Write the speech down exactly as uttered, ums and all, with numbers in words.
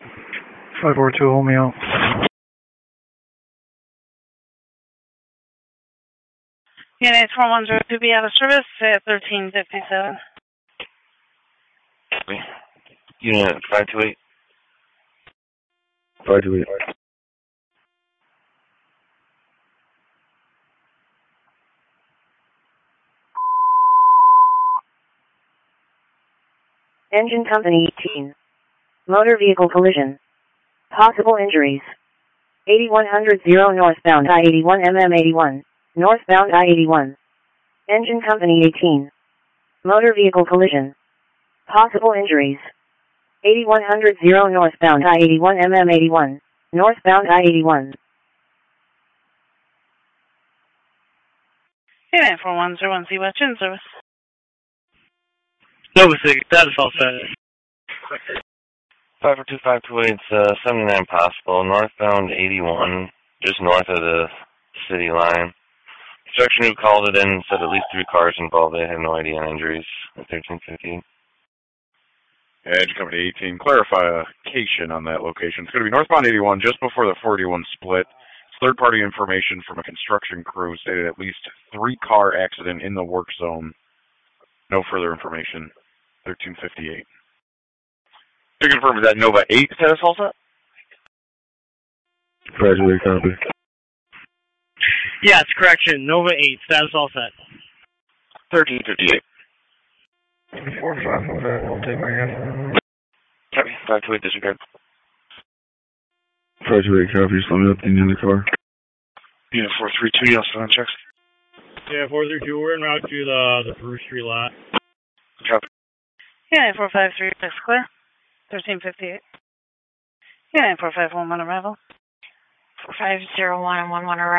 five four two, hold me out. Unit four one zero two, be out of service at thirteen fifty-seven. Unit five two eight. five two eight. Engine Company eighteen. Motor vehicle collision. Possible injuries. eighty-one hundred northbound I eighty-one M M eighty-one. Northbound I eighty-one. Engine Company eighteen. Motor vehicle collision. Possible injuries. eighty-one hundred northbound I eighty-one M M eighty-one. Northbound I eighty-one. Unit four one zero one, West in service. Nova six, that is all set. five four two five two eight, uh, seventy-nine possible, northbound eighty-one, just north of the city line. Construction who called it in said at least three cars involved. They have no idea on injuries at thirteen fifty. Edge Company eighteen, clarification on that location. It's going to be northbound eighty-one, just before the four eighty-one split. It's third-party information from a construction crew stated at least three-car accident in the work zone. No further information. thirteen fifty-eight. To confirm, is that Nova eight status also? Graduate copy. Yes, correction. Nova eight, status all set. thirteen fifty-eight. four five one five, I'll take my hand. Copy. five two eight, disregard. five two eight, copy, just let me up in the car. Unit four three two, you also on checks? Yeah, four three two, we're en route to the, the Bruce Street lot. Copy. Unit four five three six, clear. thirteen fifty-eight. Unit four five one one, arrival. four five zero one and one one arrival.